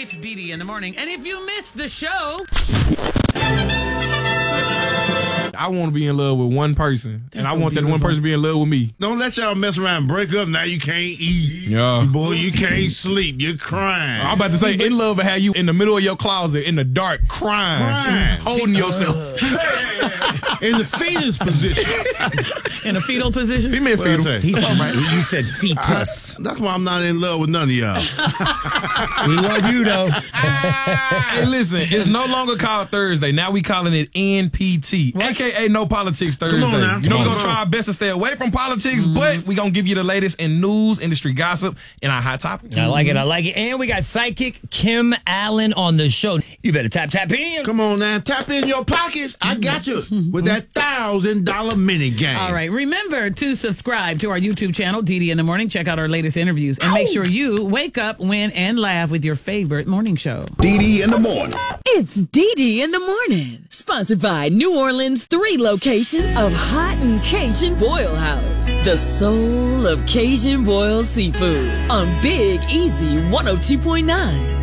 It's Dee in the morning. And if you missed the show, I want to be in love with one person, and I want that one person to be in love with me. Don't let y'all mess around and break up. Now you can't eat. Yeah. Boy, you can't sleep. You're crying. I'm about to say, in love and have you in the middle of your closet in the dark, crying. Holding yourself. In the fetus position. in a fetal position. He meant fetal. He's right. You said fetus. That's why I'm not in love with none of y'all. We love you, though. Hey, listen, it's no longer called Thursday. Now we calling it NPT, a.k.a. No Politics Thursday. Come on now. You know, we're going to try our best to stay away from politics, but we're going to give you the latest in news, industry gossip, and our hot topics. I like it. I like it. And we got psychic Kim Allen on the show. You better tap in. Come on now. Tap in your pockets. I got you with that $1,000 mini game. All right. Remember to subscribe to our YouTube channel, Dee in the Morning. Check out our latest interviews. And make sure you wake up, win, and laugh with your favorite morning show. Dee in the morning. It's Dee in the Morning. Sponsored by New Orleans' 3 locations of Hot and Cajun Boil House. The soul of Cajun boiled seafood on Big Easy 102.9.